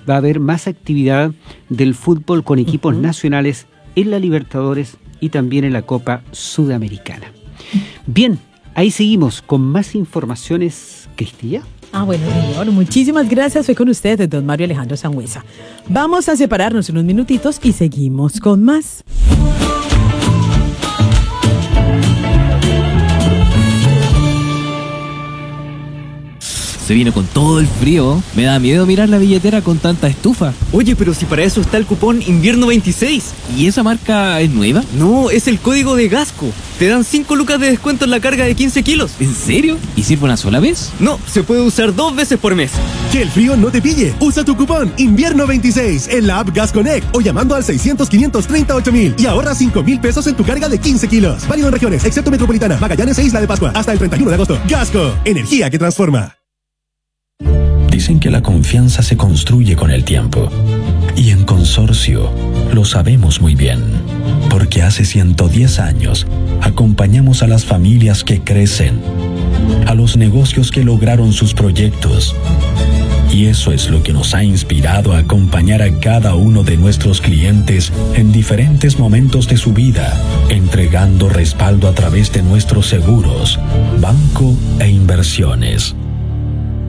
va a haber más actividad del fútbol con equipos nacionales en la Libertadores y también en la Copa Sudamericana. Bien, ahí seguimos con más informaciones, Cristilla. Bueno, señor, muchísimas gracias. Fue con ustedes, don Mario Alejandro Sangüesa. Vamos a separarnos unos minutitos y seguimos con más. Se vino con todo el frío. Me da miedo mirar la billetera con tanta estufa. Oye, pero si para eso está el cupón Invierno 26. ¿Y esa marca es nueva? No, es el código de Gasco. Te dan 5 lucas de descuento en la carga de 15 kilos. ¿En serio? ¿Y sirve una sola vez? No, se puede usar 2 veces por mes. Que el frío no te pille. Usa tu cupón Invierno 26 en la app Gas Connect o llamando al 600-538-000 y ahorra 5,000 pesos en tu carga de 15 kilos. Válido en regiones, excepto Metropolitana, Magallanes e Isla de Pascua. Hasta el 31 de agosto. Gasco, energía que transforma. Dicen que la confianza se construye con el tiempo. Y en Consorcio lo sabemos muy bien. Porque hace 110 años acompañamos a las familias que crecen, a los negocios que lograron sus proyectos. Y eso es lo que nos ha inspirado a acompañar a cada uno de nuestros clientes en diferentes momentos de su vida, entregando respaldo a través de nuestros seguros, banco e inversiones.